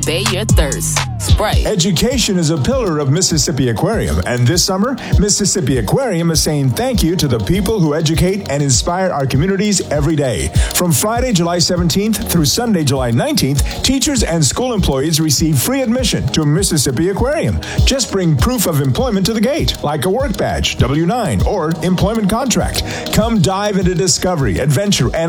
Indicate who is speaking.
Speaker 1: obey your thirst. Sprite.
Speaker 2: Education is a pillar of Mississippi Aquarium, and this summer, Mississippi Aquarium is saying thank you to the people who educate and inspire our communities every day. From Friday, July 17th through Sunday, July 19th, teachers and school employees receive free admission to Mississippi Aquarium. Just bring proof of employment to the gate, like a work badge, W-9, or employment contract. Come dive into discovery, adventure, and